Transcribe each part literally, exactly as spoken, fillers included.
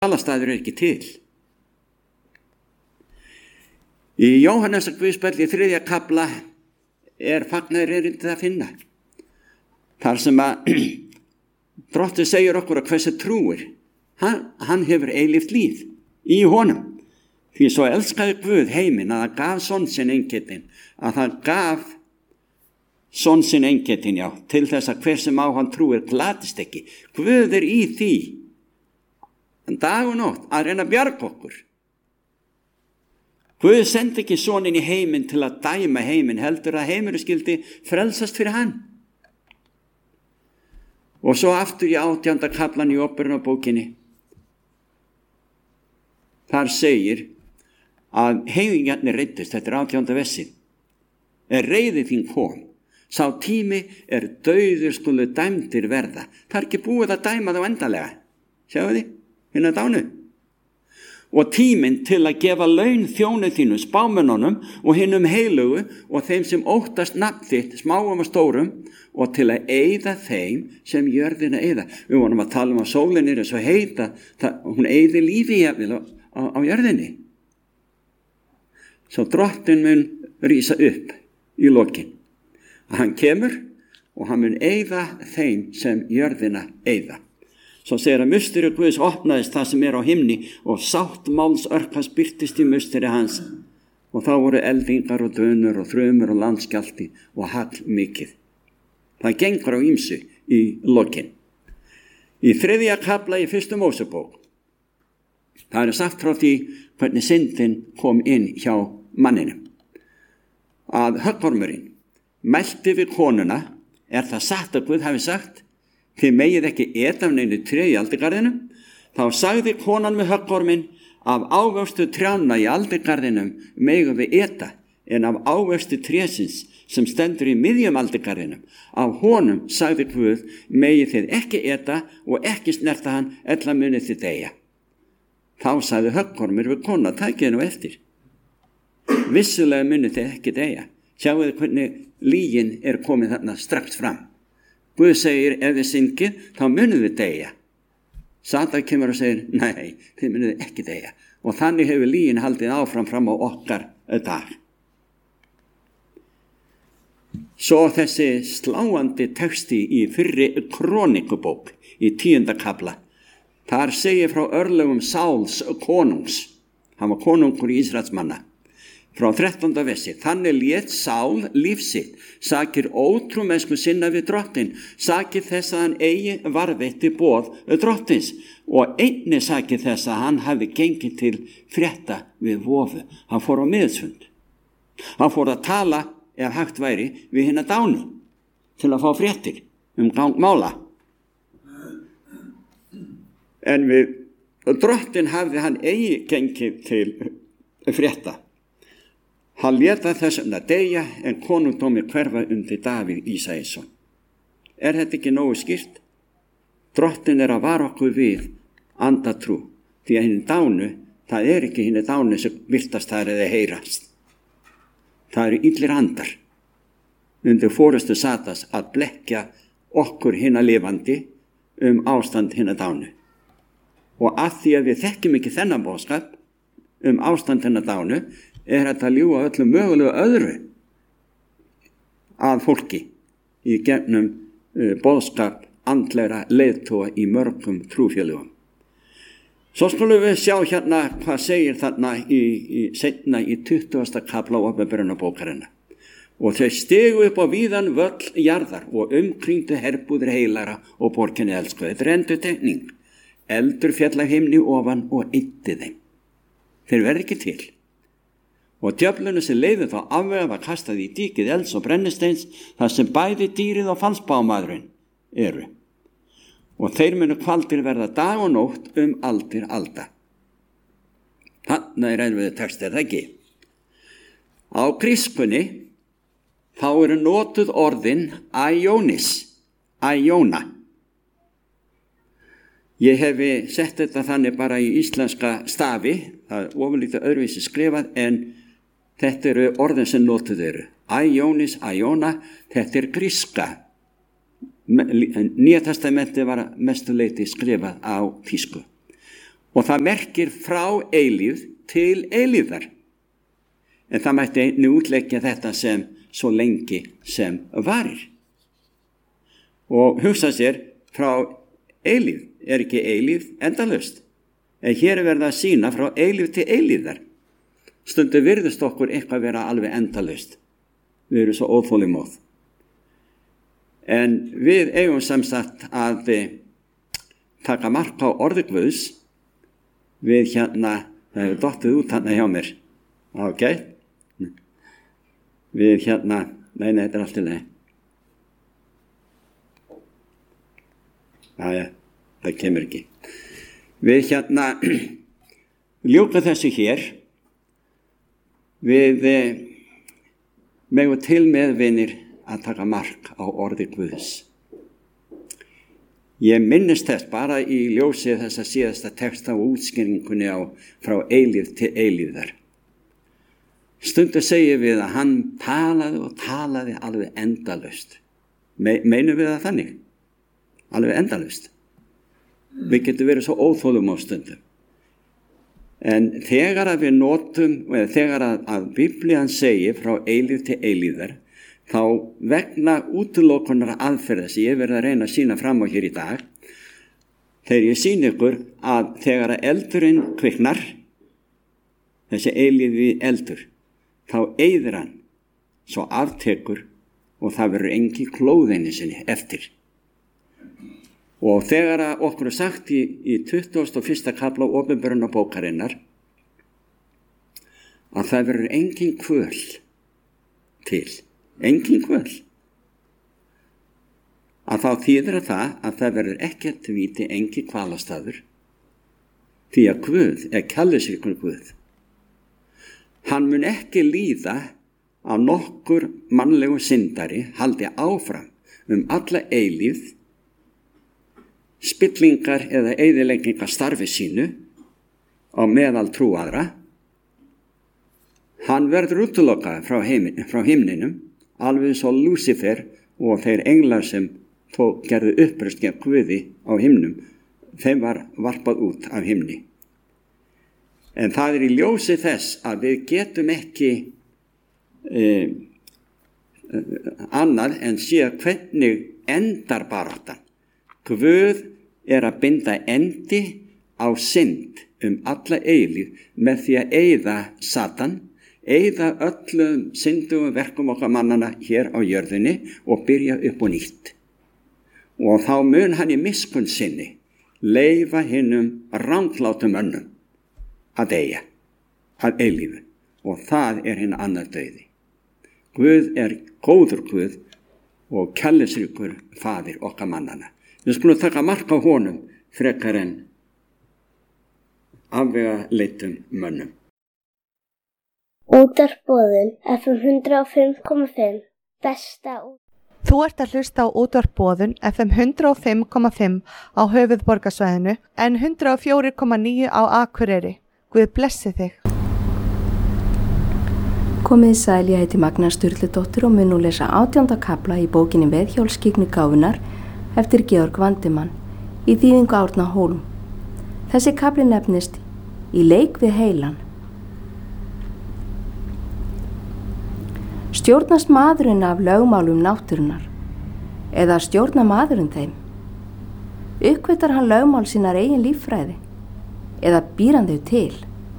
Dvalarstaður er ekki til. Í Jóhannesar guðspjalli í þriðja kafla er fagnaðarerindið að finna. Þar sem að Drottinn segir okkur að hversu trúir, hann, hann hefur eilíft líf í honum. Því svo elskaði Guð heiminn að það gaf son sinn eingetinn, að það gaf son sinn eingetinn, já, til þess að hver sem á hann trúir glatist ekki. Guð er í því, dag og nótt, að reyna að bjarga okkur. Guð sendi ekki soninn í heiminn til að dæma heiminn, heldur að heimurinn skyldi frelsast fyrir hann. Og svo aftur í átjánda kaflan í Upprunabókinni. Þar segir að heiðingarnir reiddust, þetta er átjánda versi. Er reiði þín kom, sá tími er dauður skulu dæmdir verða. Það er ekki búið að dæma þá endalega. Sjáu þið, hérna dánu. Og tíminn til að gefa laun þjónu þínu, spámennunum og hinum heilugu og þeim sem óttast nafn þitt, smáum og stórum, og til að eyða þeim sem jörðina eyða. Við vonum að tala um að sólin er eins og heita, það, hún eyði lífi jafnvel á, á, á jörðinni. Svo Drottinn mun rísa upp í lokin. Að hann kemur og hann mun eyða þeim sem jörðina eyða. Svo segir að musteri Guðs opnaðist það sem er á himni og sátt máls örkast birtist í musteri hans. Og þá voru eldingar og dönur og þrumur og landskjálfti og hagl mikið. Það gengur á ýmsu í lokin. Í þriðja kafla í fyrstu Mósebók. Það er sagt frá því hvernig syndin kom inn hjá manninum. Að höggormurinn mælti við konuna, er það satt að Guð hafi sagt, þið megið ekki eta af neinu tré í aldigarðinum, þá sagði konan við höggorminn, af ávöxtu trjánna í aldigarðinum megum við eta, en af ávöxtu trésins sem stendur í miðjum aldigarðinum, af honum sagði Guð, megið þið ekki eta og ekki snerta hann, ella munið þið deyja. Þá sagði höggormur við kona, takið nú eftir. Vissulega munið þið ekki deyja. Sjáu þið hvernig lygin er komið þarna strax fram. Guð segir, ef þið syngið, þá munið þið deyja. Satan kemur og segir, nei, þið munið ekki deyja. Og þannig hefur lygin haldið áfram fram á okkar dag. Svo þessi sláandi texti í fyrri Krónikubók í tíunda kafla. Þar segir frá örlögum Sáls konungs. Hann var konungur í Ísraels manna. Frá þrettánda versi, þannig lét Sál lífsitt, sakir ótrúmennsku sinna við Drottinn, sakir þess að hann eigi varðveitti boð Drottins og einnig sakir þess að hann hafi gengið til frétta við vofu. Hann fór á miðsfund. Hann fór að tala, ef hægt væri, við hinna dánu til að fá fréttir um gang mála. En við Drottinn hafði hann eigi gengið til frétta. Hann leta þessum að deyja en konungdómi hverfa undir Davíð Ísæsson. Er þetta ekki nógu skýrt? Drottinn er að vara okkur við andatrú, því að hinn dánu, það er ekki hinn dánu sem virtast þar eða heyrast. Það eru illir andar undir forystu Satans að blekkja okkur hinna lifandi um ástand hinna dánu. Og að því að við þekkjum ekki þennan boðskap um ástand hinna dánu, er þetta að ljúga öllum mögulegu öðru að fólki í gegnum uh, boðskap andlegra leiðtoga í mörgum trúfélögum. Svo skulum við sjá hérna hvað segir þarna í, í seinna í tuttugasta kafla Upprunabókarinnar. Og þau stigu upp á víðan völl jarðar og umkringdu herbúðir heilara og borginni elsku. Þetta er endurtekning. Eldur féll af himni ofan og eyddi þeim. Þeir verði ekki til. Og djöflunum sem leiði þá afvega var kastað í dýkið elds og brennisteins þar sem bæði dýrið og fannspámaðurinn eru. Og þeir munu kvaldir verða dag og nótt um aldir alda. Þarna er erfiður texti, er það ekki? Á grískunni þá eru notuð orðin aiónis, aióna. Ég hefi sett þetta þannig bara í íslenska stafi, það er ofurlítið öðruvísi skrifað en þetta eru orðin sem notuð eru. Aiónis, aióna, þetta er gríska. Nýja testamenti var mestu leyti skrifað á þýsku. og það merkir frá eilífð til eilífðar. En það mætti einnig útleggja þetta sem svo lengi sem varir. Og hugsa sér, frá eilífð er ekki eilífð endalaust. En hér er verið að sýna frá eilífð til eilífðar. Stundum virðist okkur eitthvað vera alveg endalaust. Við erum svo óþolinmóð. En við eigum sem sagt að taka mark á orði Guðs. Við hérna, það hefur dottið út hérna hjá mér. Ok? Við hérna, nei, nei, þetta er allt í lagi. Jæja, það kemur ekki. Við hérna, ljúka þessu hér. Við megum til með vinir að taka mark á orði Guðs. Ég minnist þess bara í ljósi þess að síðasta texta og útskýringunni á frá eilífð til eilífðar. Stundu segjum við að hann talaði og talaði alveg endalaust. Me, meinum við það þannig? Alveg endalaust. Við getum verið svo óþolum á stundum. En þegar að við notum, eða þegar að, að Biblían segir frá eilífð til eilífðar, þá vegna útilokunar aðferða sem ég verið að reyna að sýna fram á hér í dag, þegar ég sýni ykkur að þegar að eldurinn kviknar, þessi eilífi eldur, þá eyðir hann, svo aftekur og það verður engi klóðinni sinni eftir. Og þegar að okkur er sagt í, í tuttugasta og fyrsta kafla opinberunarbókarinnar að það verður engin kvöl til, engin kvöl, að þá þýðir að það að það verður ekkert víti engin kvalastaður, því að Guð er kærleiksríkur Guð. Hann mun ekki líða að nokkur mannlegu syndari haldi áfram um alla eilífð, spillingar eða eyðileggingar starfi sínu á meðal trúaðra. Hann verður útilokaður frá, heimin, frá himninum, alveg svo Lúsifer og þeir englar sem þó gerðu uppreist gegn Guði á himnum, þeim var varpað út af himni. En það er í ljósi þess að við getum ekki eh, annað en síðan hvernig endar baráttan. Guð er að binda endi á synd um alla eilífð með því að eyða Satan, eyða öllum syndugum verkum okkar mannana hér á jörðinni og byrja upp og nýtt. Og þá mun hann í miskunn sinni leyfa hinum ranglátum mönnum að deyja, að eilífu, og það er hinn annar dauði. Guð er góður Guð og kærleiksríkur faðir okkar mannana. Við skulum taka mark á honum frekar en afvega leitum mönnum. Útvarpsboðun F M hundrað og fimm komma fimm, besta út. Þú ert að hlusta á Útvarpsboðun F M hundrað og fimm komma fimm á höfuðborgarsvæðinu en hundrað og fjögur komma níu á Akureyri. Guð blessi þig. Komið sæl, ég heiti Magna Sturludóttir og mun nú lesa átjánda kafla í bókinni Veðhjólsskyggni gáfunnar eftir Georg Vandimann í þýðingu Árna Hólm. Þessi kafli nefnist Í leik við heilan. Stjórnast maðurinn af lögmálum náttúrunnar eða stjórna maðurinn þeim? Uppkvittar hann lögmál sínar eigin líffræði eða býr hann þau til?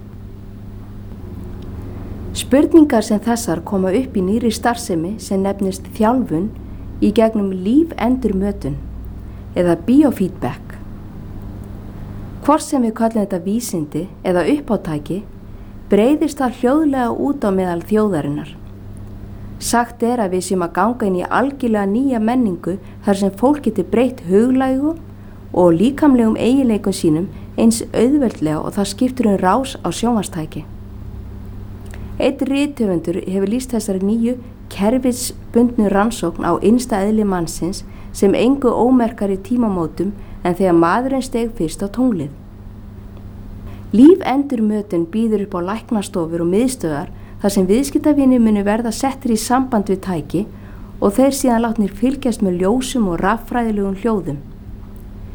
Spurningar sem þessar koma upp í nýrri starfsemi sem nefnist þjálfun í gegnum lífendurmötun eða biofeedback. Hvort sem við kallum þetta vísindi eða uppátæki breiðist það hljóðlega út á meðal þjóðarinnar. Sagt er að við séum að ganga inn í algjörlega nýja menningu þar sem fólk getur breytt huglægu og líkamlegum eiginleikum sínum eins auðveldlega og það skiptur um rás á sjónvarpstæki. Einn rithöfundur hefur lýst þessari nýju kerfisbundnu rannsókn á innsta eðli mannsins sem engu ómerkari tímamótum en þegar maðurinn steig fyrst á tunglið. Lífendurmötun býður upp á læknastofur og miðstöðar þar sem viðskiptavinir munu verða settir í samband við tæki og þeir síðan látnir fylgjast með ljósum og raffræðilegum hljóðum.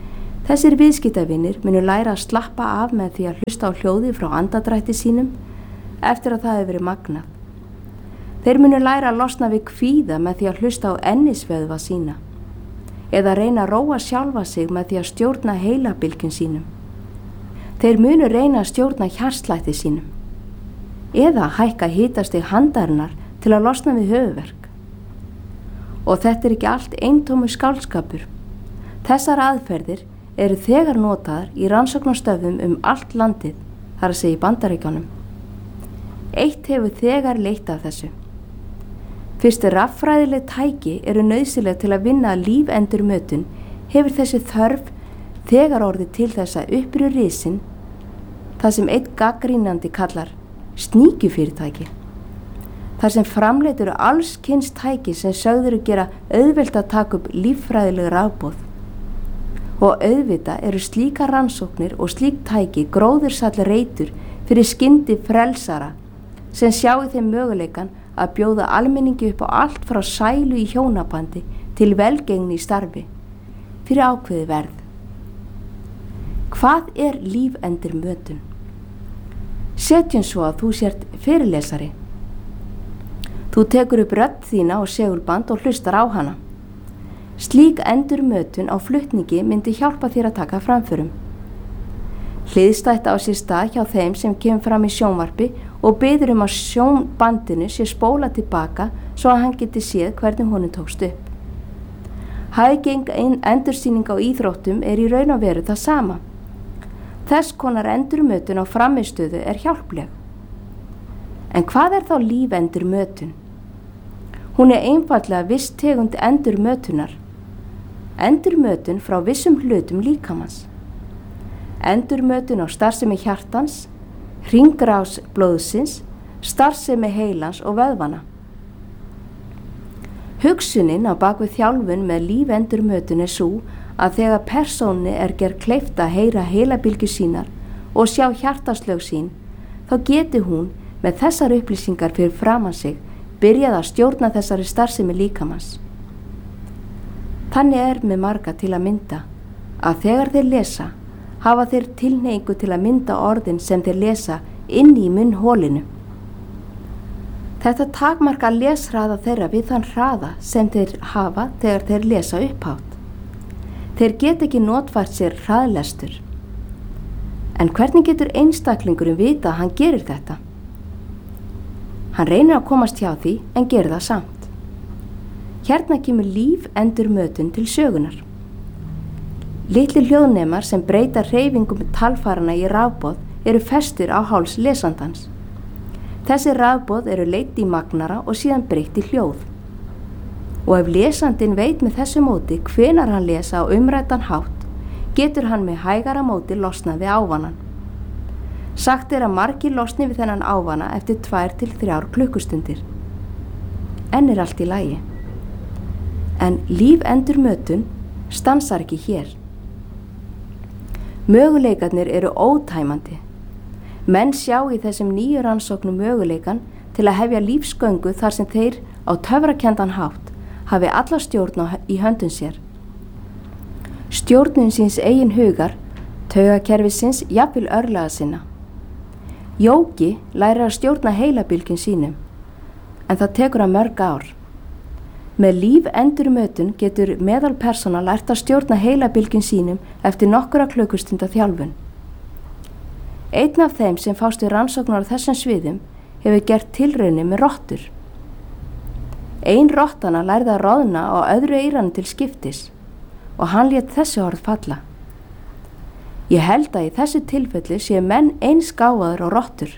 Þessir viðskiptavinir munu læra að slappa af með því að hlusta á hljóði frá andadrætti sínum eftir að það hefur verið magnað. Þeir munu læra að losna við kvíða með því að hlusta á ennisvöðva sína eða reyna að róa sjálfa sig með því að stjórna heilabylgjum sínum. Þeir munu reyna að stjórna hjartslætti sínum eða hækka hitastig handarinnar til að losna við höfuðverk. Og þetta er ekki allt eintómur skáldskapur. Þessar aðferðir eru þegar notaðar í rannsóknarstöðum um allt landið, þar að segja í Bandaríkjunum. Eitt hefur þegar leitt af þessu. Fyrst raffræðileg tæki eru nauðsynleg til að vinna lífendurmötun, hefur þessi þörf þegar orðið til þess að upprýr risinn, það sem einn gaggrínandi kallar sníkjufyrirtæki. Þar sem framleitt eru alls kyns tæki sem sögður að gera auðvelt að taka upp líffræðileg rafboð. Og auðvitað eru slíka rannsóknir og slík tæki gróðursall reitur fyrir skyndi frelsara sem sjá í þeim möguleikan að bjóða almenningi upp á allt frá sælu í hjónabandi til velgengni í starfi fyrir ákveði verð. Hvað er lífendurmötun? Setjum svo að þú sért fyrirlesari. Þú tekur upp rödd þína og segulband og hlustar á hana. Slík endurmötun á flutningi myndi hjálpa þér að taka framförum. Hliðstætt á sér stað hjá þeim sem kemur fram í sjónvarpi og biður um að sjónbandinu sé spóla tilbaka svo að hann geti séð hvernig honum tókst upp. Hæging endursýning á íþróttum er í raun og veru það sama. Þess konar endurmötun á framistöðu er hjálpleg. En hvað er þá lífendurmötun? Hún er einfaldlega viss tegund endurmötunar. Endurmötun frá vissum hlutum líkamans. Endurmötun á starfsemi hjartans, hringrás blóðsins, starfsemi heilans og vöðvana. Hugsunin á bakvið þjálfun með lífendurmötun er svo að þegar persónu er gerð kleift að heyra heilabylgjur sínar og sjá hjartaslög sín, þá geti hún með þessar upplýsingar fyrir framan sig byrjað að stjórna þessari starfsemi líkamans. Þannig er með marga til að mynda að þegar þeir lesa hafa þeir tilhneigingu til að mynda orðin sem þeir lesa inn í munnholinu. Þetta takmarkar leshraða þeirra við þann hraða sem þeir hafa þegar þeir lesa upphátt. Þeir get ekki notfært sér hraðlestur. En hvernig getur einstaklingurinn vita að hann gerir þetta? Hann reynir að komast hjá því en gerir það samt. Hérna kemur lífendurmötun til sögunar. Litli hljóðnemar sem breyta hreyfingum talfærana í rafboð eru festir á háls lesandans. Þessi rafboð eru leidd í magnara og síðan breytt í hljóð. Og ef lesandinn veit með þessu móti hvenar hann lesa á umræddan hátt, getur hann með hægara móti losnað við ávanan. Sagt er að margir losni við þennan ávana eftir tvær til þrjár klukkustundir. En er allt í lagi. En lífendurmötun stansar ekki hér. Möguleikarnir eru ótæmandi. Menn sjá í þessum nýju rannsóknum möguleikan til að hefja lífsgöngu þar sem þeir á töfrakenndan hátt hafi alla stjórn í höndum sér. Stjórnun síns eigin hugar, taugakerfisins, jafnvel örlaga sinna. Jógi lærir að stjórna heilabylgjum sínum, en það tekur að mörg ár. Með lífendurmötun getur meðalpersóna lært að stjórna heilabylgjum sínum eftir nokkura klukkustunda þjálfun. Einn af þeim sem fást við rannsóknar á þessum sviðum hefur gert tilraunir með rottur. Ein rottana lærði að roðna á öðru eyranu til skiptis og hann lét þessi orð falla. Ég held að í þessu tilfelli séu menn eins gáfaðir og rottur.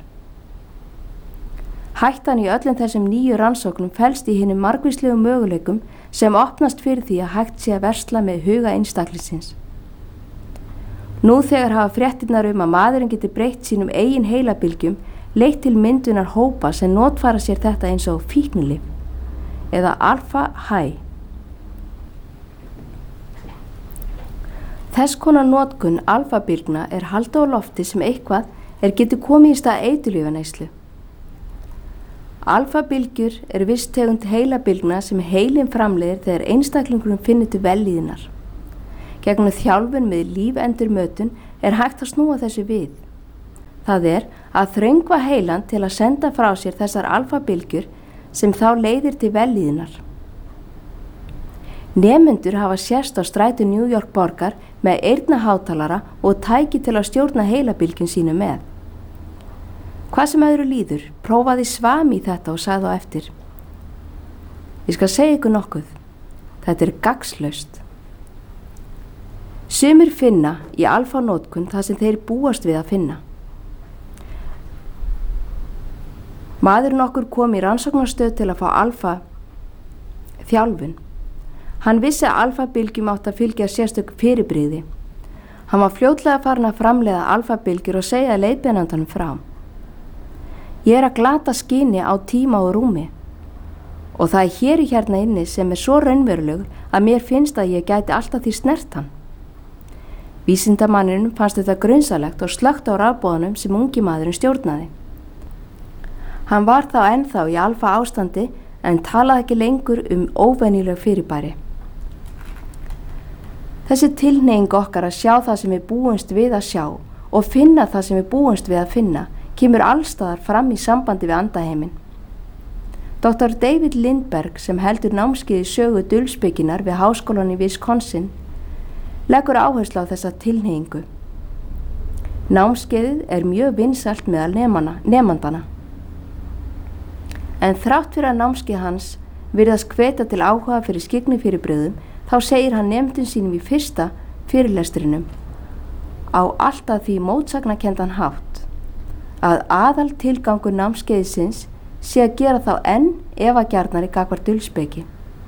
Hættan í öllum þessum nýju rannsóknum felst í hinum margvíslegu möguleikum sem opnast fyrir því að hægt sé að versla með huga einstaklingsins. Nú þegar hafa fréttirnar um að maðurinn geti breytt sínum eigin heilabylgjum leitt til myndunar hópa sem notfæra sér þetta eins og fíknilyf eða alfa-hæ. Þess konar notkun alfa-bylgna er halda á lofti sem eitthvað er getur komið í stað eiturlyfjaneyslu. Alfa-bylgjur er viss tegund heilabylgna sem heilin framleiðir þegar einstaklingurinn finnur til vellíðunar. Gegnum þjálfun með lífendurmötun er hægt að snúa þessu við. Það er að þröngva heilan til að senda frá sér þessar alfabylgjur sem þá leiðir til vellíðunar. Nemendur hafa sést á stræti New York borgar með eyrnahátalara og tæki til að stjórna heilabylgjum sínu með. Hvað sem öðru líður, prófaði Svami þetta og sagði á eftir: Ég skal segja ykkur nokkuð, þetta er gagnslaust. Sumir finna í alfanótkun það sem þeir búast við að finna. Maðurinn okkur kom í rannsóknarstöð til að fá alfa þjálfun. Hann vissi að alfabylgjum átt að fylgja sérstök fyrirbrigði. Hann var fljótlega farin að framleiða alfabylgjur og segja leiðbeinandanum frá. Ég er að glata skyni á tíma og rúmi og það er hér í hérna inni sem er svo raunverulegur að mér finnst að ég gæti alltaf því snert hann. Vísindamanninum fannst þetta grunsalegt og slökkt á rafboðanum sem ungi maðurinn stjórnaði. Hann var þá ennþá í alfa ástandi en talaði ekki lengur um óvenjuleg fyrirbæri. Þessi tilhneiging okkar að sjá það sem við búumst við að sjá og finna það sem við búumst við að finna kemur allstaðar fram í sambandi við andaheiminn. doktor David Lindberg sem heldur námskeið í sögu dulspekkinnar við háskólann í Wisconsin leggur áherslu á þessa tilhneigingu. Námskeiðið er mjög vinsælt meðal nemana, nemandana. En þrátt fyrir að námskeið hans virðast hvetja til áhuga fyrir skyggni-fyrirbrigðum, þá segir hann nemendum sínum í fyrsta fyrirlestrinum á alltaf því mótsagnakenndan hátt að aðal tilgangur námskeiðsins sé að gera þá enn efagjarnari gagnvart dulspeki.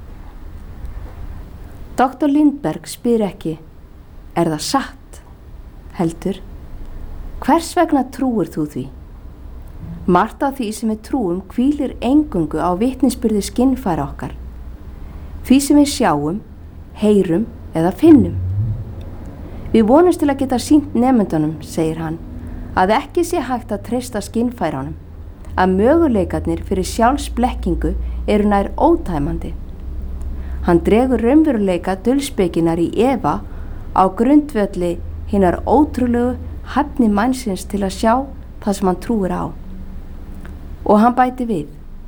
doktor Lindberg spyr ekki: Er það satt? Heldur: Hvers vegna trúir þú því? Margt af því sem við trúum hvílir eingöngu á vitnisburði skinnfæra okkar, því sem við sjáum, heyrum eða finnum. Við vonumst til að geta sýnt nemendunum, segir hann, að ekki sé hægt að treysta skinnfæranum, að möguleikarnir fyrir sjálfsblekkingu eru nær ótæmandi. Hann dregur raunveruleika dulspekinnar í efa á grundvelli hinnar ótrúlegu hæfni mannsins til að sjá það sem hann trúir á. Og hann bæti við: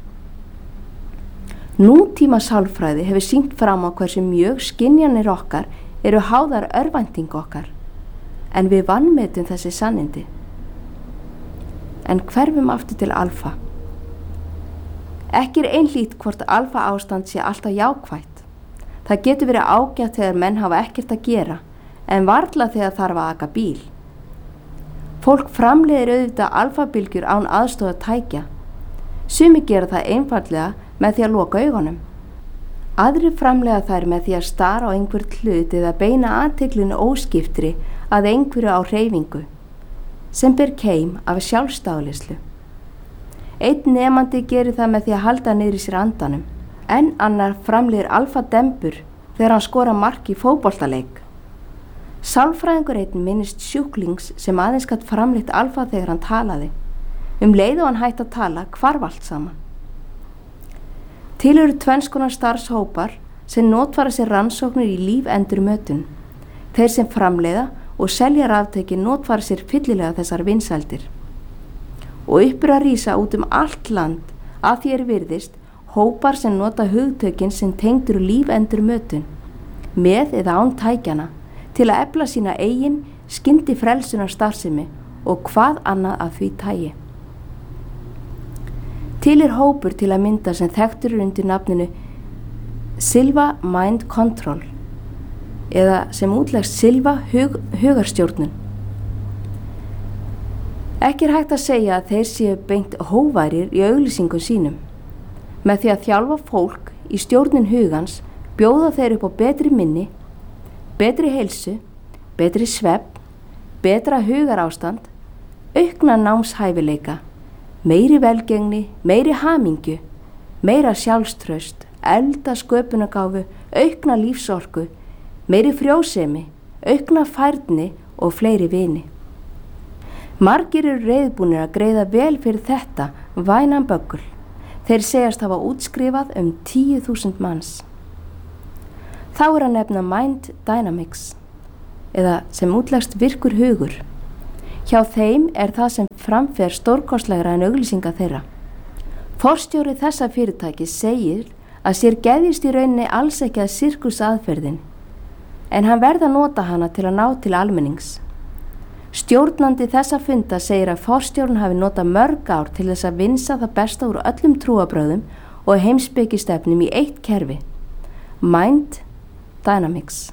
Nútíma sálfræði hefur sýnt fram á hversu mjög skynjanir okkar eru háðar örvænting okkar, en við vanmetum þessi sannindi. En hverfum aftur til alfa. Ekki er einhlít hvort alfa ástand sé alltaf jákvætt. Það getur verið ágætt þegar menn hafa ekkert að gera, en varla þegar þarf að aka bíl. Fólk framleiðir auðvitað alfabylgjur án aðstoðar tækja. Sumi gera það einfaldlega með því að loka augunum. Aðrir framleiða þær með því að stara á einhver hlut eða beina athyglinu óskiptri að einhverju á hreyfingu, sem ber keim af sjálfsdáðlislu. Einn nemandi gerir það með því að halda niður í sér andanum, en annar framleiðir alfadembur þegar hann skora mark í fótboltaleik. Sálfræðingur einn minnist sjúklings sem aðeins gat framleitt alfa þegar hann talaði. Um leið og hann hætti að tala hvarf allt saman. Til eru tvenns konar starfshópar sem notfæra sér rannsóknir í lífendurmötun. Þeir sem framleiða og selja raftæki notfæra sér fyllilega þessar vinsældir. Og upp er að rísa út um allt land að því er virðist hópar sem nota hugtökin sem tengdur lífendurmötun, með eða án tækjana, til að efla sína eigin skyndi frelsunar starfsemi og hvað annað af því tægi. Til er hópur til að mynda sem þekktur undir nafninu Silva Mind Control eða sem útlegst Silva hug, hugarstjórnun. Ekki er hægt að segja að þeir séu beint hóværir í auglýsingum sínum. Með því að þjálfa fólk í stjórnun hugans bjóða þeir upp á betri minni, betri heilsu, betri svefn, betra hugarástand, aukna námshæfileika, meiri velgengni, meiri hamingju, meira sjálfstraust, elda sköpunargáfu, aukna lífsorku, meiri frjósemi, aukna færni og fleiri vini. Margir eru reiðbúnir að greiða vel fyrir þetta vænan böggul. Þeir segjast hafa útskrifað um tíu þúsund manns. Þá er að nefna Mind Dynamics, eða sem útlegst virkur hugur. Hjá þeim er það sem framfer stórkostlegra en auglýsinga þeirra. Forstjóri þessa fyrirtæki segir að sér geðjist í rauninni alls ekki að sirkus aðferðin, en hann verða að nota hana til að ná til almennings. Stjórnandi þessa funda segir að forstjórn hafi notað mörg ár til þess að vinsa það besta úr öllum trúarbrögðum og heimspekistefnum í eitt kerfi, Mind Dynamics.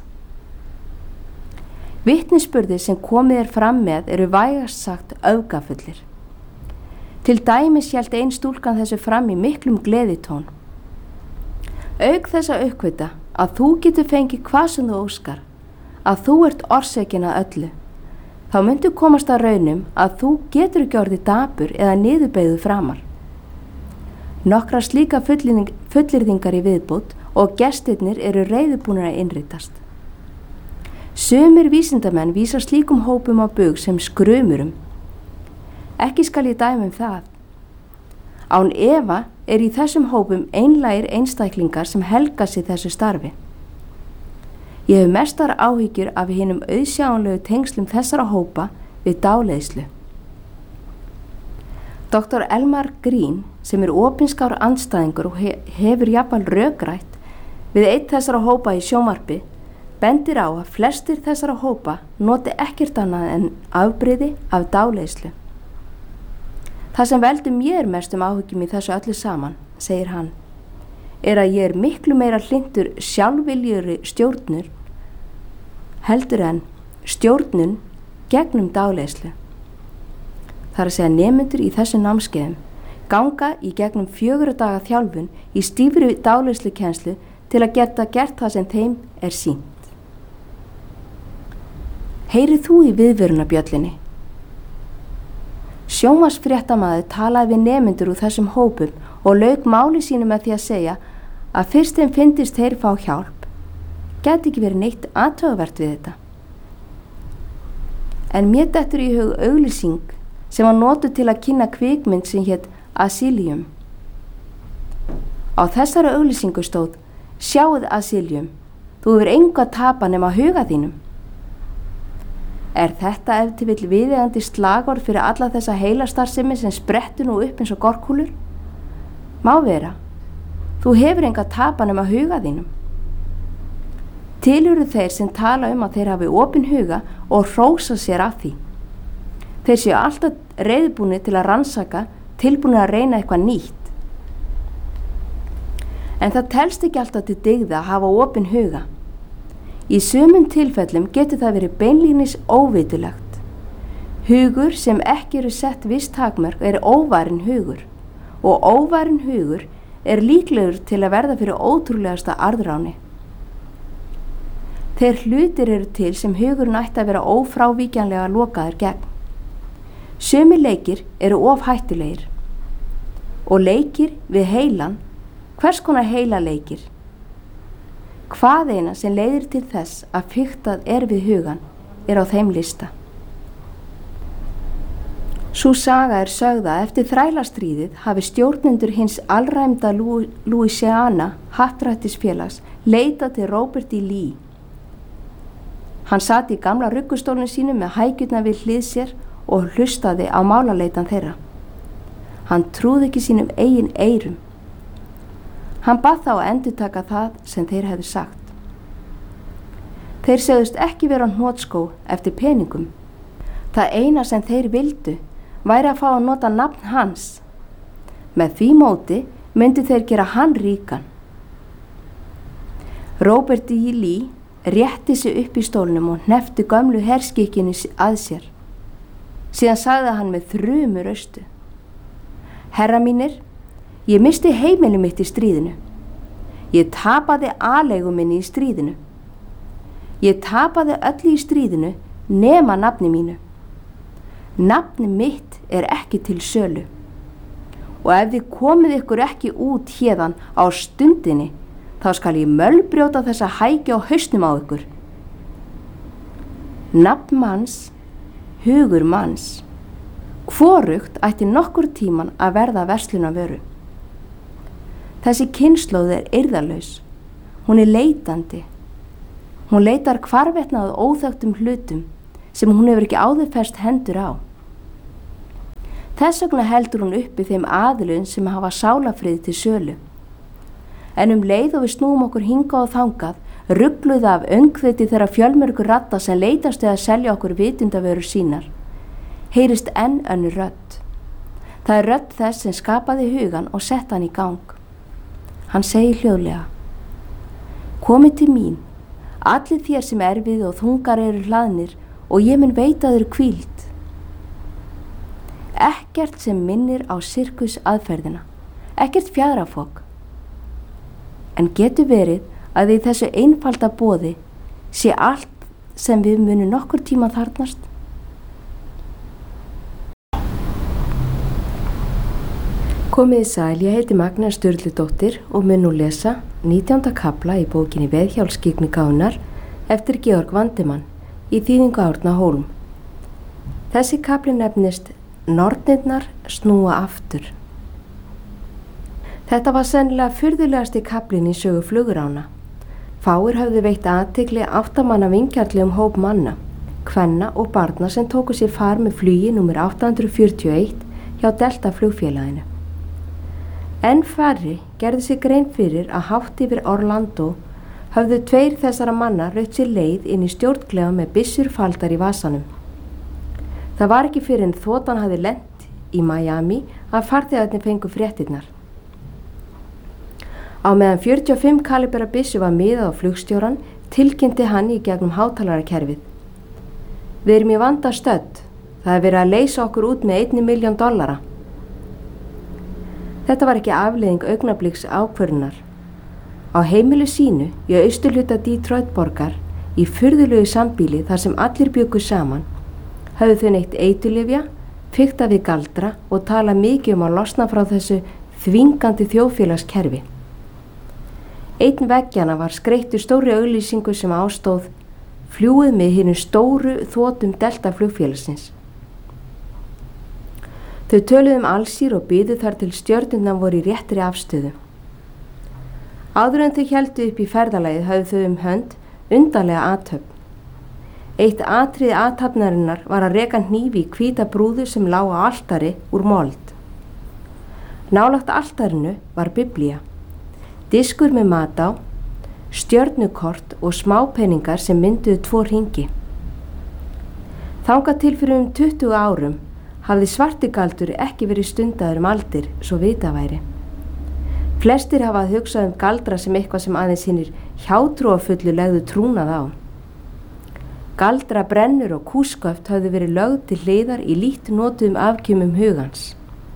Vitnisburðir sem komið er fram með eru vægast sagt öfgafullir. Til dæmis hélt ein stúlkan þessu fram í miklum gleðitón. Auk þess að uppgötva að þú getur fengið hvað sem þú óskar, að þú ert orsökin að öllu, þá myndu komast að raunum að þú getur ekki orðið dapur eða niðurbeygðu framar. Nokkra slíka fullyrðingar í viðbót og gestirnir eru reiðubúnir að innritast. Sumir vísindamenn vísa slíkum hópum á bug sem skrumurum. Ekki skal ég dæma um það. Án efa er í þessum hópum einlægir einstaklingar sem helga sig þessu starfi. Ég hef mestar áhyggjur af hinum auðsjáanlegu tengslum þessara hópa við dáleiðslu. doktor Elmar Green, sem er opinskár andstæðingur og hefur jafnvel rökrætt við einn þessara hópa í sjónvarpi, bendir á að flestir þessara hópa noti ekkert annað en afbrigði af dáleiðslu. Það sem veldur mér mestum áhyggjum í þessu öllu saman, segir hann, er að ég er miklu meira hlynntur sjálfviljugri stjórnur heldur en stjórnun gegnum dáleiðslu. Það er að segja nemendur í þessu námskeiðum ganga í gegnum fjögurra daga þjálfun í stífri dáleiðslukennslu til að geta gert það sem þeim er sýnt. Heyrið þú í viðvörunarbjöllinni? Sjónvarpsfréttamaður talaði við nemendur úr þessum hópum og lauk máli sínu með því að segja að fyrst þeim fyndist þeir fá hjálp, gæti ekki verið neitt athugavert við þetta. En mér dettur í hug auglýsing sem var notuð til að kynna kvikmynd sem hét Asylum. Á þessari auglýsingu stóð: Sjáið Asylum, þú hefur engu að tapa nema huga þínum. Er þetta ef til vill viðeigandi slagorð fyrir alla þessa heilastarfsemi sem sprettur nú upp eins og gorkúlur? Má vera. Þú hefur engu að tapa nema huga þínum. Til eru þeir sem tala um að þeir hafi opinn huga og hrósa sér af því. Þeir séu alltaf reiðbúnir til að rannsaka, tilbúnir að reyna eitthvað nýtt. En það telst ekki alltaf til dygða að hafa opinn huga. Í sumum tilfellum getur það verið beinlínis óvitulegt. Hugur sem ekki eru sett viss takmörk er óvarinn hugur og óvarinn hugur er líklegur til að verða fyrir ótrúlegasta arðráni. Þeir hlutir eru til sem hugurinn ætti að vera ófrávíkjanlega lokaður gegn. Sumir leikir eru of hættulegir og leikir við heilan, hvers konar heila leikir? Hvað eina sem leiðir til þess að fiktað er við hugan er á þeim lista. Sú saga er sögð að eftir þrælastríðið hafi stjórnendur hins alræmda Louisiana happdrættisfélags leitað til Robert E. Lee. Hann sat í gamla ruggustólinu sínu með hækjurnar við hlið sér og hlustaði á málaleitan þeirra. Hann trúði ekki sínum eigin eyrum. Hann bað þá að endurtaka það sem þeir hefðu sagt. Þeir segðust ekki vera á hnotsskó eftir peningum. Það eina sem þeir vildu væri að fá að nota nafn hans. Með því móti myndu þeir gera hann ríkan. Robert E. Lee rétti sig upp í stólnum og hneppti gömlu herskikkinu að sér. Síðan sagði hann með þrumu röstu: Herra mínir, ég misti heimili mitt í stríðinu. Ég tapaði aleigu minni í stríðinu. Ég tapaði öllu í stríðinu nema nafni mínu. Nafni mitt er ekki til sölu. Og ef þið komið ykkur ekki út héðan á stundinni, þá skal ég mölbrjóta þessa hækja á hausnum á ykkur. Nafn manns, hugur manns. Hvorugt ætti nokkur tíman að verða verslunarvöru. Þessi kynslóð er eirðarlaus. Hún er leitandi. Hún leitar hvarvetna að óþekktum hlutum sem hún hefur ekki áður fest hendur á. Þess vegna heldur hún uppi þeim aðilum sem hafa sálafrið til sölu. En um leið og við snúum okkur hingað og þangað, rugluð af öngþveiti þeirra fjölmörgu radda sem leitast við að selja okkur vitundavörur sínar, heyrist enn önnur rödd. Það er rödd þess sem skapaði hugan og sett hann í gang. Hann segir hljóðlega: Komið til mín, allir þér sem erfið og þungar eru hlaðnir, og ég mun veita þér hvíld. Ekkert sem minnir á sirkus aðferðina, ekkert fjaðrafok. En getur verið að í þessu einfalda boði sé allt sem við munum nokkur tíma þarnast? Komið í sæl, ég heiti Magna Sturludóttir og mun nú lesa nítjánda kafla í bókinni Veðhjálpskyggni Gánar eftir Georg Vandemann í þýðingu Árna Hólm. Þessi kafli nefnist Nornirnar snúa aftur. Þetta var sennilega furðulegasti kaflinn í sögu flugurána. Fáir höfðu veitt athygli áttamanna vingjarlegum hóp manna, kvenna og barna sem tóku sér far með flugi númer átta hundruð fjörutíu og eitt hjá Delta flugfélaginu. Enn færri gerði sér grein fyrir að hátt yfir Orlando höfðu tveir þessara manna raut sér leið inn í stjórnklefa með byssur faldar í vasanum. Það var ekki fyrir en þotan hafði lent í Miami að farþegarnir fengu fréttirnar. Á meðan fjörutíu og fimm kalibera byssu var miðað á flugstjóran, tilkynnti hann í gegnum hátalarakerfið: Við erum í vanda stödd. Það er verið að leysa okkur út með einni milljón dollara. Þetta var ekki afleiðing augnabliks ákvörðunar. Á heimilu sínu í austurhluta Detroit borgar, í furðulegu sambýli þar sem allir bjuggu saman, höfðu þau neytt eiturlyfja, fikta við galdra og tala mikið um að losna frá þessu þvingandi þjóðfélagskerfi. Einn veggjana var skreyttur stóri auglýsingu sem ástóð: Fljúið með hinum stóru þotum Delta flugfélagsins. Þau töluðu um allsýr og biðu þar til stjörnurnar voru í réttri afstöðu. Áður en þau héldu upp í ferðalagið höfðu þau um hönd undarlega athöfn. Eitt atriði athafnarinnar var að reka hnífi í hvíta brúðu sem lá á altari úr mold. Nálægt altarinu var biblía, diskur með mat á, stjörnukort og smápeningar sem mynduðu tvo hringi. Þangað til fyrir um tuttugu árum hafði svartigaldur ekki verið stundaður um aldir, svo vita væri. Flestir hafa hugsað um galdra sem eitthvað sem aðeins hinir hjátrúarfullu legðu trúnað á. Galdra, brennur og kúsköft hafði verið lögð til hliðar í lítt notuðum afkjumum hugans.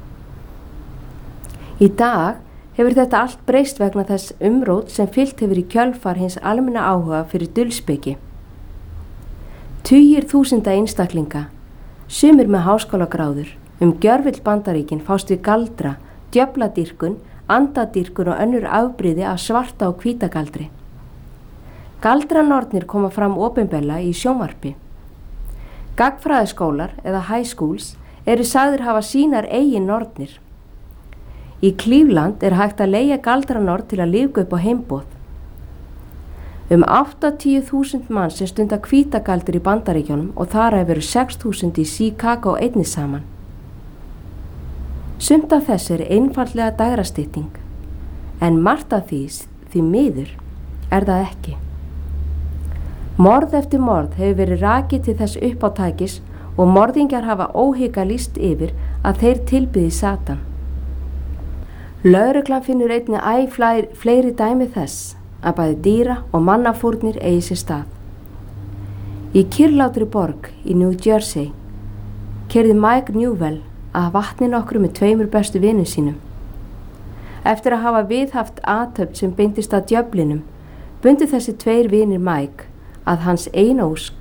Í dag hefur þetta allt breyst vegna þess umrót sem fylgt hefur í kjölfar hins almenna áhuga fyrir dulspeki. Tugir þúsunda einstaklinga, sumir með háskólagráður, um gjörvill Bandaríkin fást við galdra, djöfladýrkun, andadýrkun og önnur afbrigði af svarta og hvítagaldri. Galdranornir koma fram opinberlega í sjónvarpi. Gagnfræðaskólar eða high schools eru sagðir hafa sínar eigin nornir. Í Cleveland er hægt að leigja galdranorn til að lífga upp á heimboð. Um áttatíu þúsund mann sem stunda hvítagaldur í Bandaríkjunum og þar hefur sex þúsund í Chicago einnig saman. Sumt af þess er einfaldlega dægrastytting, en margt af því, því miður, er það ekki. Morð eftir morð hefur verið rakið til þess uppátækis og morðingjar hafa óhygga lýst yfir að þeir tilbiði Satan. Lögreglan finnur einnig æ fleiri dæmi þess að bæði dýra og mannafórnir eigi sér stað. Í kyrrlátri borg í New Jersey keyrði Mike Newell að vatni nokkru með tveimur bestu vinum sínum. Eftir að hafa viðhaft athöfn sem beindist að djöflinum, bundu þessi tveir vinir Mike að hans ein ósk.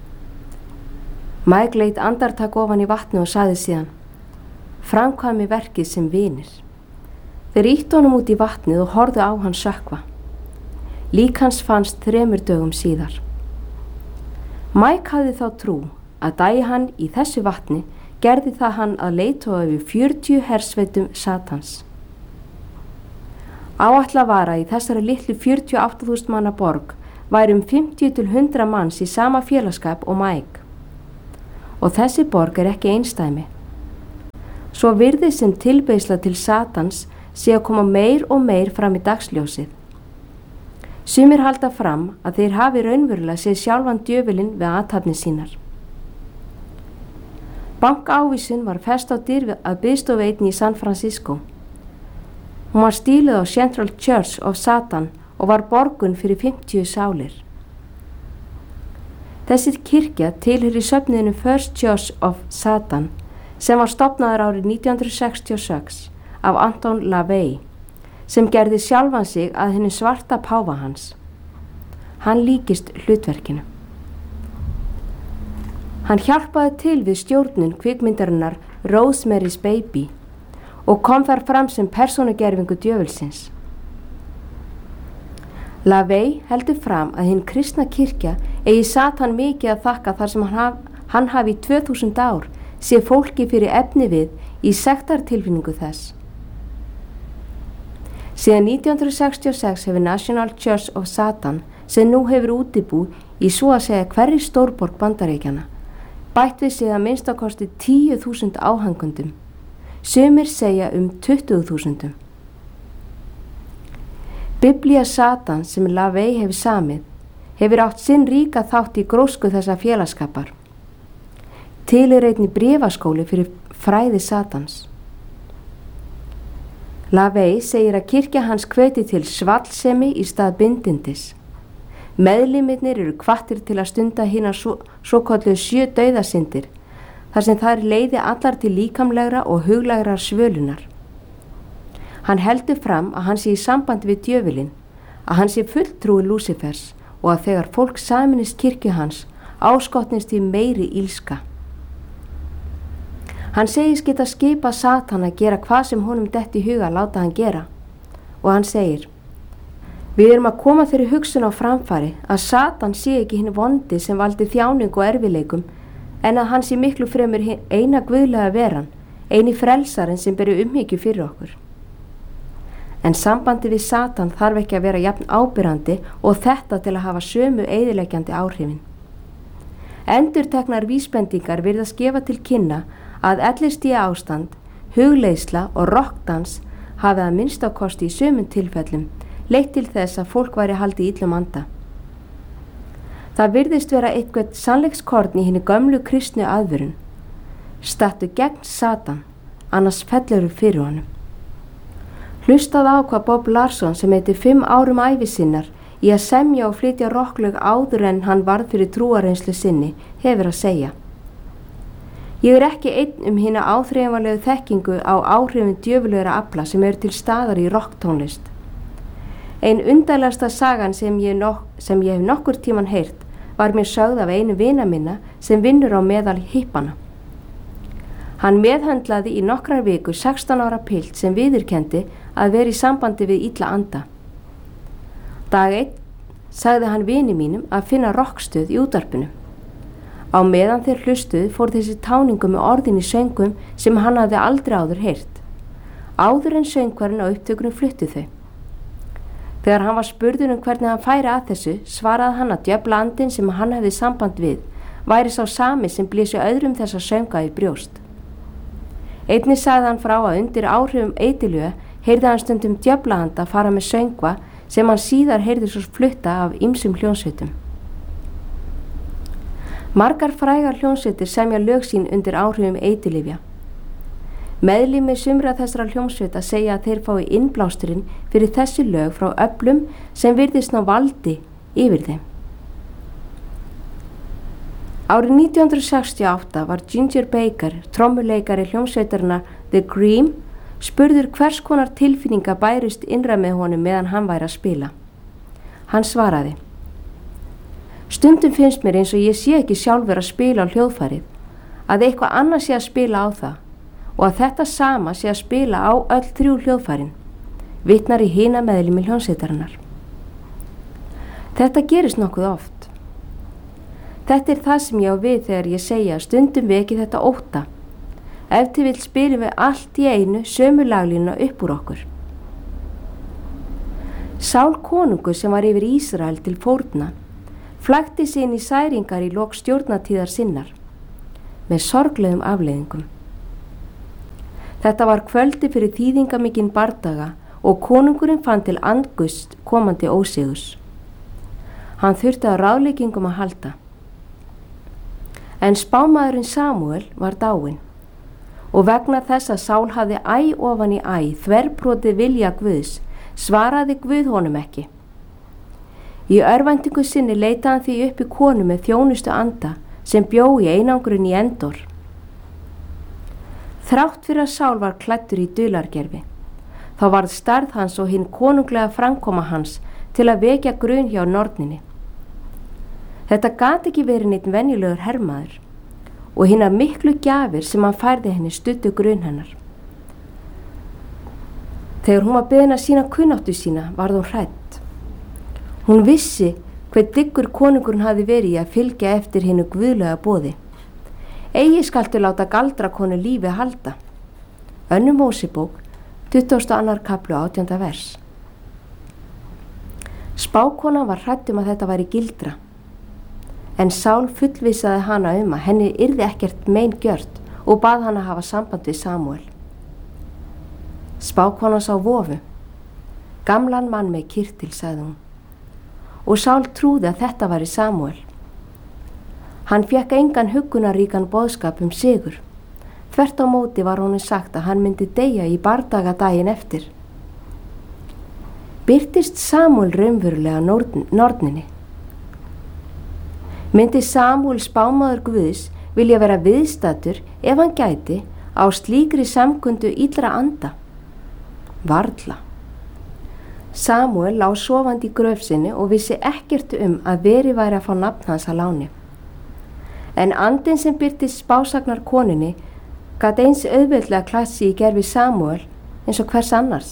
Mike leit andartak ofan í vatni og sagði síðan: Framkvæmi verkið sem vinir. Þeir ýttu honum út í vatnið og horfðu á hann sökkva. Lík hans fannst þremur dögum síðar. Mike hafði þá trú að dæi hann í þessu vatni gerði það hann að leiðtoga yfir fjörutíu hersveitum Satans. Áætlað var að í þessari litlu fjörutíu og átta þúsund manna borg væri um fimmtíu til hundrað manns í sama félagskap og Mike. Og þessi borg er ekki einstæmi. Svo virðist sem tilbeiðsla til Satans sé að koma meir og meir fram í dagsljósið. Sumir halda fram að þeir hafi raunverulega séð sjálfan djöfulinn við athafnir sínar. Bankaávísun var fest á dyr að biðstofu einni í San Francisco. Hún var stíluð á Central Church of Satan og var borgun fyrir fimmtíu sálir. Þessi kirkja tilheyrir söfnuðinu First Church of Satan sem var stofnaður árið nítján hundruð sextíu og sex af Anton LaVey sem gerði sjálfan sig að henni svarta páfa hans. Hann líkist hlutverkinu. Hann hjálpaði til við stjórnun kvikmyndarinnar Rosemary's Baby og kom þar fram sem persónugervingu djöfulsins. LaVey heldur fram að hinn kristna kirkja eigi Satan mikið að þakka þar sem hann, haf, hann hafi í tvö þúsund ár sé fólki fyrir efni við í sektartilfinningu þess. Síðan nítján hundruð sextíu og sex hefur National Church of Satan, sem nú hefur útibú í svo að segja hverri stórborg Bandaríkjanna, bætt við sig að minnst á kosti tíu þúsund áhangundum. Sumir segja um tuttugu þúsundum. Biblía Satan sem LaVey hefur samið hefur átt sinn ríka þátt í grósku þessa félagskapar. Til er einnig bréfaskóli fyrir fræði Satans. LaVey segir að kirkja hans hveiti til svallsemi í stað bindindis. Meðlimirnir eru hvattir til að stunda hinar svo, svo kalluðu sjö dauðasyndir, þar sem þær leiði allar til líkamlegra og huglægrar svölunar. Hann heldur fram að hann sé í sambandi við djöfulinn, að hann sé fulltrúi Lúsifers og að þegar fólk saminist kirkju hans áskotnist í meiri ílska. Hann segist geta skipa Satan að gera hvað sem honum detti í huga að láta hann gera. Og hann segir, við erum að koma þeirri hugsun á framfæri að Satan sé ekki hinn vondi sem valdi þjáning og erfileikum, en að hann sé miklu fremur eina guðlega veran, eini frelsarinn sem beri umhyggju fyrir okkur. En sambandi við Satan þarf ekki að vera jafn ábyrrandi og þetta til að hafa sömu eyðileggjandi áhrifin. Endurteknar vísbendingar virðast gefa til kynna að ellistíga ástand, hugleiðsla og rockdans hafi að minnst á kosti í sömum tilfellum leitt til þess að fólk væri haldið illum anda. Það virðist vera eitthvað sannleikskorn í hinni gömlu kristnu aðvörun. Stattu gegn Satan, annars fellurðu fyrir honum. Hlustaðu á hvað Bob Larson sem heitir fimm árum ævi sinnar í að semja og flytja rocklög áður en hann varð fyrir trúarreynslu sinni hefur að segja. Ég er ekki einn um hina áþreifanlegu þekkingu á áhrifin djöfulugra afla sem eru til staðar í rocktónlist. Ein undarlegasta sagan sem ég, nok sem ég hef nokkur tíman heyrt var mér sögð af einu vina minna sem vinnur á meðal hippana. Hann meðhöndlaði í nokkrar vikur sextán ára pilt sem viðurkendi að vera í sambandi við illa anda. Dag einn sagði hann vini mínum að finna rockstöð í útvarpinu. Á meðan þeir hlustuð fór þessi táningu með orðin í söngum sem hann hafði aldrei áður heyrt. Áður en söngvarinn á upptökunum fluttu þau. Þegar hann var spurður um hvernig hann færi að þessu, svaraði hann að djöflandinn sem hann hefði samband við væri sá sami sem blési öðrum þessa sönga í brjóst. Einnig sagði hann frá að undir áhrifum eitilöga heyrði hann stundum djöflahanda fara með söngva sem hann síðar heyrði svo flutta af ýmsum hljónsveitum. Margar frægar hljómsveitir semja lög sín undir áhrifum eiturlyfja. Meðlimir sumra þessara hljómsveita segja að þeir fái innblásturinn fyrir þessi lög frá öflum sem virðist ná valdi yfir þeim. Árið nítján hundruð sextíu og átta var Ginger Baker, trommuleikari hljómsveitarna The Cream, spurður hvers konar tilfinninga bærist innra með honum meðan hann væri að spila. Hann svaraði: Stundum finnst mér eins og ég sé ekki sjálfur að spila á hljóðfærið, að eitthvað annað sé að spila á það og að þetta sama sé að spila á öll þrjú hljóðfærin, vitnar í hina meðlimi hljómsveitarinnar. Þetta gerist nokkuð oft. Þetta er það sem ég á við þegar ég segja að stundum veki þetta ótta. Ef til vill spilum við allt í einu sömu laglínu upp úr okkur. Sál konungur sem var yfir Ísrael til fórna flækti sig inn í særingar í lok stjórnatíðar sinnar með sorglegum afleiðingum. Þetta var kvöldi fyrir þýðingamikinn bardaga og konungurinn fann til andgust komandi ósigurs. Hann þurfti á ráðleggingum að halda. En spámaðurinn Samúel var dáinn og vegna þess að Sál hafði æ ofan í æ þverbrotið vilja Guðs svaraði Guð honum ekki. Í örvæntingu sinni leitaði hann því upp í konu með þjónustu anda sem bjó í einangrun í Endor. Þrátt fyrir að Sál var klæddur í dulargervi, þá varð stærð hans og hinn konunglega framkoma hans til að vekja grun hjá norninni. Þetta gat ekki verið neitt venjulegur hermaður og hinnar miklu gjafir sem hann færði henni studdu grun hennar. Þegar hún var beðin að sýna kunnáttu sína varð hún hrædd. Hún vissi hver dyggur konungurinn hafði verið í að fylgja eftir hinnu guðlega boði. Eigi skaltu láta galdrakonu lífi halda. Önnur Mósebók, tuttugasta og annar kafli og átjánda vers. Spákonan var hrædd um að þetta væri gildra, en Sál fullvissaði hana um að henni yrði ekkert mein gjört og bað hana hafa samband við Samúel. Spákonan sá vofu. Gamlan mann með kyrtil, sagði hún. Og Sál trúði að þetta væri Samúel. Hann fékk engan huggunaríkan boðskap um sigur. Þvert á móti var honum sagt að hann myndi deyja í bardaga daginn eftir. Birtist Samúel raunverulega norninni? Myndi Samúel spámaður Guðs vilja vera viðstaddur ef hann gæti á slíkri samkundu illra anda? Varla. Samúel lá sofandi í gröf sinni og vissi ekkert um að veri væri að fá nafn hans að láni. En andinn sem birtist spásagnar koninni gat eins auðveldlega klassi í gerfi Samúel eins og hvers annars.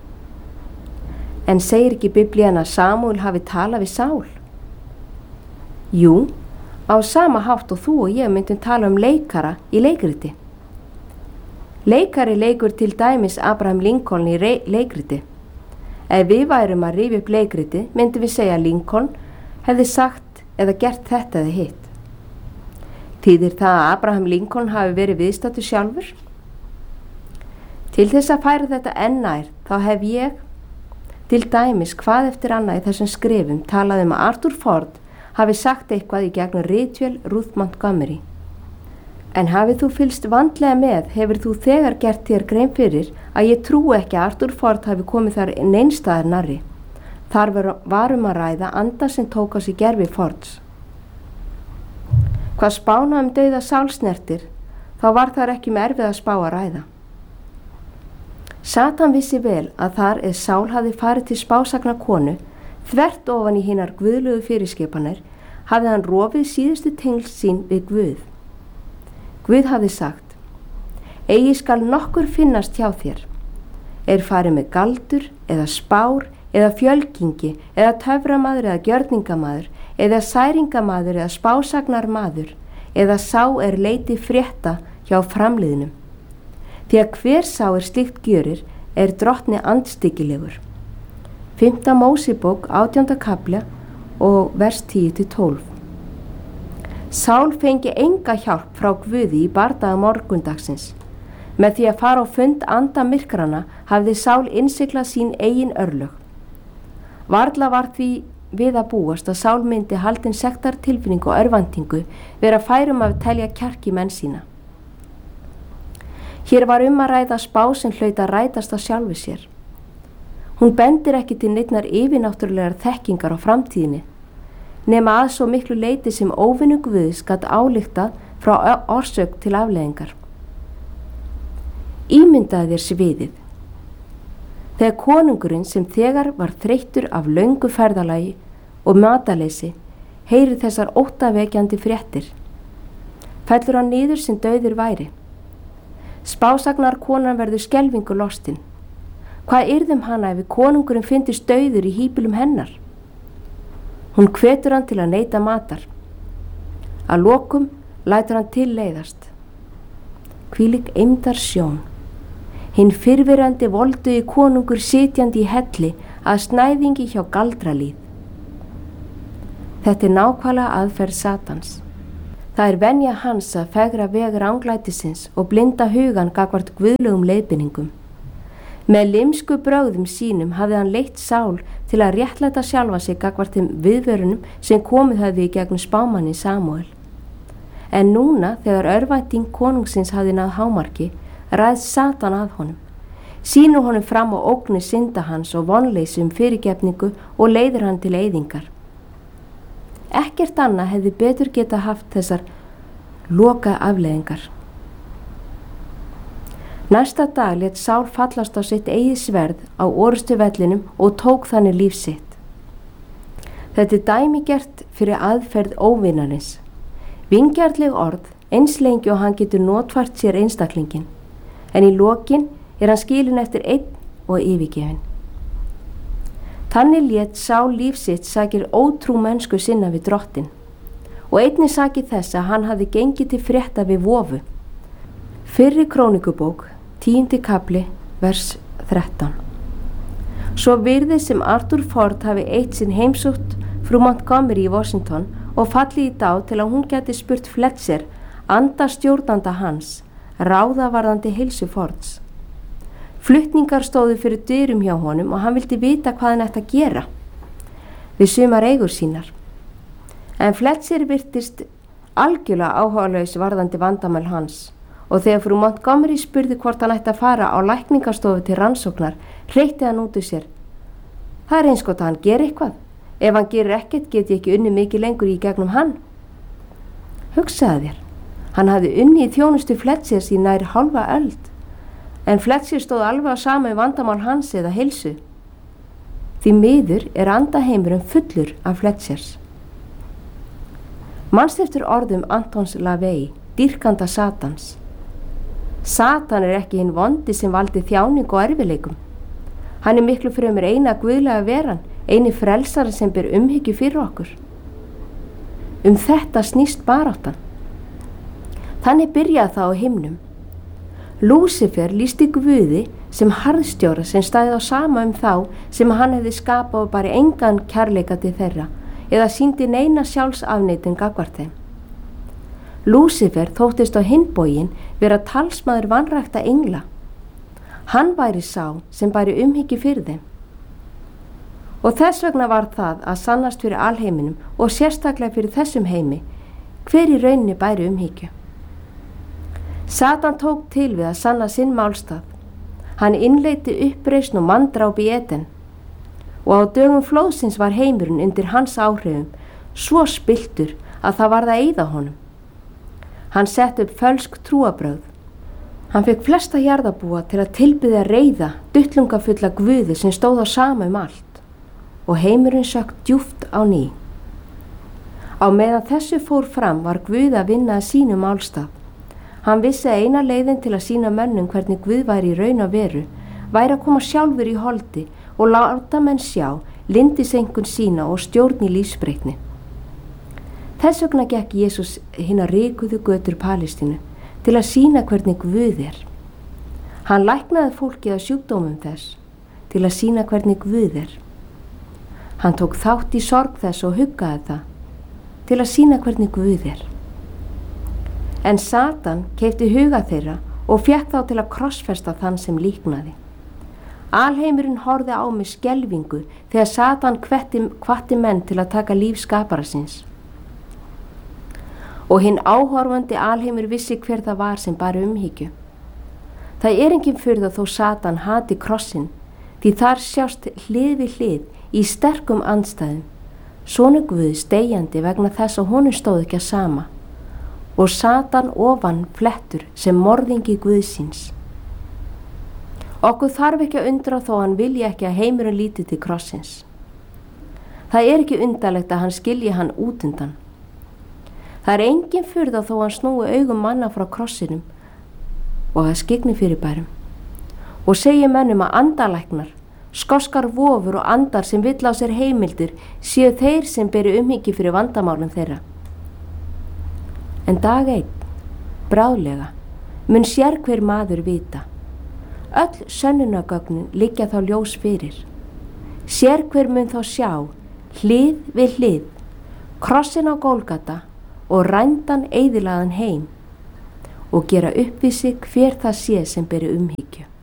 En segir ekki Biblían að Samúel hafi talað við Sál? Jú, á sama hátt og þú og ég myndum tala um leikara í leikriti. Leikari leikur til dæmis Abraham Lincoln í leikriti. Ef við værum að rifja upp leikriti, myndum við segja að Lincoln hefði sagt eða gert þetta eða hitt. Þýðir það að Abraham Lincoln hafi verið viðstaddur sjálfur? Til þess að færa þetta enn nær, þá hef ég, til dæmis hvað eftir annað í þessum skrifum, talað um að Arthur Ford hafi sagt eitthvað í gegnum ritvél Ruth Montgomery. En hafið þú fylgst vandlega með, hefur þú þegar gert þér grein fyrir að ég trú ekki að Arthur Ford hafi komið þar neinstaðar nærri. Þar varum að ræða anda sem tók á sig gerfi Fords. Hvað spána um dauða Sál snertir, þá var þar ekki með erfið að spá að ræða. Satan vissi vel að þar eð Sál hafði farið til spásagna konu, þvert ofan í hinar guðlegu fyrirskipanir, hafði hann rofið síðustu tengl sín við Guð. Guð hafði sagt, eigi skal nokkur finnast hjá þér, er farið með galdur eða spár eða fjölgingi eða töframaður eða gjörningamaður eða særingamaður eða spásagnarmaður eða sá er leiti frétta hjá framliðnum. Því að hver sá er slíkt gjörir er drottni andstyggilegur. Fimmta Mósebók, átjánda kafli og vers tíu til tólf. Sál fengi enga hjálp frá Guði í bardaga morgundagsins. Með því að fara á fund anda myrkrana hafði Sál innsiglað sín eigin örlög. Varla var því við að búast að Sál myndi haldin sektartilfinning og örvæntingu vera færum að telja kjark í menn sína. Hér var um að ræða spá sem hlaut að rætast á sjálfu sér. Hún bendir ekki til neinnar yfirnáttúrulegar þekkingar á framtíðinni, nema að svo miklu leyti sem óvinnu Guðs gat ályktað frá orsök til afleiðingar. Ímyndaði þér sviðið. Þegar konungurinn sem þegar var þreyttur af löngu ferðalagi og mataleysi heyrir þessar óttavekjandi fréttir. Fellur hann niður sem dauður væri. Spásagnar konan verður skelfingu lostin. Hvað yrðum hana ef konungurinn fyndist dauður í híbýlum hennar? Hún hvetur hann til að neita matar. Að lokum lætur hann til leiðast. Hvílík eymdar sjón. Hinn fyrrverandi voldugi konungur sitjandi í helli að snæðingi hjá galdralíð. Þetta er nákvæmlega aðferð Satans. Það er venja hans að fegra vegur ranglætisins og blinda hugan gagnvart guðlegum leiðbeiningum. Með limsku brögðum sínum hafði hann leitt Sál til að réttlæta sjálfa sig gagnvart þeim viðvörunum sem komið hafði í gegnum spámanni Samúel. En núna, þegar örvænting konungsins hafði náð hámarki, ræðst Satan að honum. Sýnur honum fram á ógnir synda hans og vonleysi um fyrirgefningu og leiðir hann til eyðingar. Ekkert annað hefði betur geta haft þessar loka afleiðingar. Næsta dag lét Sál fallast á sitt eigið sverð á orustuvellinum og tók þannig líf sitt. Þetta er dæmigert fyrir aðferð óvinarins. Vingjarnleg orð, eins lengi og hann getur notfært sér einstaklingin, en í lokin er hann skilinn eftir einn og yfirgefinn. Þannig lét Sál líf sitt sakir ótrú mennsku sinna við drottin og einnig sakir þess að hann hafði gengið til frétta við vofu. Fyrri krónikubók, tíundi kafli, vers þrettán. Svo virðist sem Arthur Ford hafi eitt sinn heimsótt frú Montgomery í Washington og fallið í dá til að hún geti spurt Fletcher, andastjórnanda hans, ráðavarðandi heilsu Fords. Flutningar stóðu fyrir dyrum hjá honum og hann vildi vita hvað hann ætti að gera við sumar eigur sínar. En Fletcher virtist algjörlega áhugalaus varðandi vandamál hans og þegar frú Montgomery spurði hvort hann ætti að fara á lækningastofu til rannsóknar, hreytti hann út úr sér. Það er eins gott að hann geri eitthvað. Ef hann gerir ekkert get ég ekki unni mikið lengur í gegnum hann. Hugsaðu þér, hann hafði unni í þjónustu Fletchers í nær hálfa öld, en Fletcher stóð alveg á sama um vandamál hans eða heilsu. Því miður er andaheimurinn fullur af Fletchers. Manst eftir orðum Antons LaVey, dýrkanda Satans. Satan er ekki hinn vondi sem valdi þjáning og erfileikum. Hann er miklu fremur eina guðlega veran, eini frelsari sem ber umhyggju fyrir okkur. Um þetta snýst baráttan. Þannig byrjaði það á himnum. Lúsifer lýsti Guði sem harðstjóra sem stæði á sama um þá sem hann hefði skapað og bara engan kærleika til þeirra eða sýndi neina sjálfsafneitin gagnvart þeim. Lúsifer þóttist á hinn bóginn vera talsmaður vanrækta engla. Hann væri sá sem bæri umhyggju fyrir þeim. Og þess vegna var það að sannast fyrir alheiminum og sérstaklega fyrir þessum heimi hver í rauninni bæri umhyggju. Satan tók til við að sanna sinn málstað. Hann innleiddi uppreisn og manndráp í Eden og á dögum flóðsins var heimurinn undir hans áhrifum svo spilltur að það varð að eyða honum. Hann sett upp fölsk trúarbrögð. Hann fekk flesta jarðarbúa til að tilbiðja reiða, duttlungafulla guði sem stóð á sama um allt og heimurinn sökk djúpt á ný. Á meðan þessu fór fram var Guð að vinna að sínum málstað. Hann vissi að eina leiðin til að sýna mönnum hvernig Guð væri í raun og veru væri að koma sjálfur í holdi og láta menn sjá lindisengun sína og stjórn í lífsbreytni. Þess vegna gekk Jesús hina ríkuðu götur Palestínu til að sýna hvernig Guð er. Hann læknaði fólkið á sjúkdómum þess til að sýna hvernig Guð er. Hann tók þátt í sorg þess og huggaði það til að sýna hvernig Guð er. En Satan keypti huga þeirra og fékk þá til að krossfesta þann sem líknaði. Alheimurinn horfði á með skelfingu þegar Satan hvatti, hvatti menn til að taka líf skapara síns. Og hinn áhorfandi alheimur vissi hver það var sem bar umhyggju. Það er engin furða þó Satan hati krossin, því þar sjást hlið við hlið í sterkum andstæðum, sonur Guðs deyjandi vegna þess að honum stóð ekki að sama, og Satan ofan flettur sem morðingi Guðsins. Okkur þarf ekki að undra þó hann vilji ekki að heimurinn líti til krossins. Það er ekki undarlegt að hann skilji hann út undan. Það er engin furða þó hann snúi augum manna frá krossinum og að skygni fyrirbærum og segi mönnum að andalæknar, skoskar vofur og andar sem vill á sér heimildir séu þeir sem beri umhyggju fyrir vandamálum þeirra. En dag einn, bráðlega, mun sér hver maður vita. Öll sönnunargögnin liggja þá ljós fyrir. Sér hver mun þá sjá, hlið við hlið, krossin á Gólgata og rændan eyðilagðan heim og gera upp við sig hver það sé sem beri umhyggju.